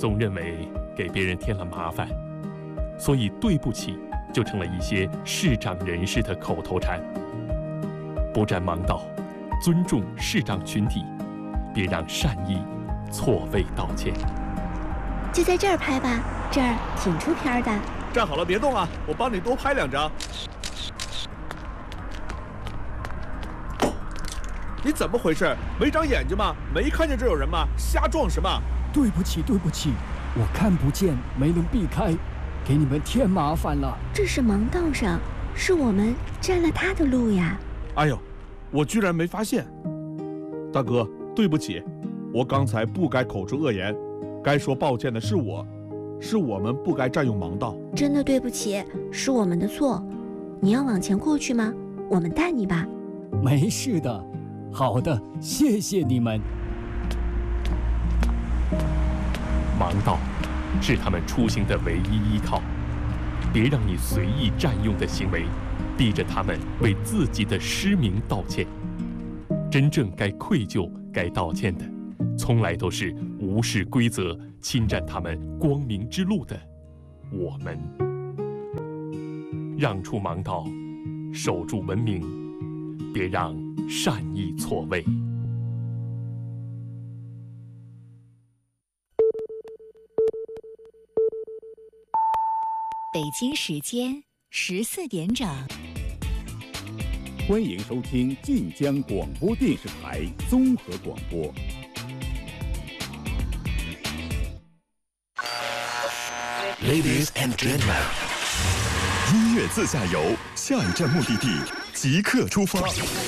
总认为给别人添了麻烦，所以对不起就成了一些视长人士的口头禅。不占盲道，尊重视长群体，别让善意错位道歉。 就在这儿拍吧，这儿挺出片的。 站好了，别动啊，我帮你多拍2张。你怎么回事？没长眼睛吗？没看见这有人吗？瞎撞什么？ 对不起，我看不见，没能避开，给你们添麻烦了。 这是盲道上，是我们占了他的路呀。 哎呦，我居然没发现。大哥，对不起，我刚才不该口出恶言，该说抱歉的是我们不该占用盲道。 真的对不起，是我们的错。你要往前过去吗？我们带你吧。 没事的。好的，谢谢你们。 盲道是他们出行的唯一依靠，别让你随意占用的行为逼着他们为自己的失明道歉。真正该愧疚、该道歉的，从来都是无视规则、侵占他们光明之路的我们。让出盲道，守住文明，别让善意错位。 北京时间14点整。 欢迎收听晋江广播电视台综合广播。 Ladies and gentlemen， 音乐自驾游，下一站目的地即刻出发。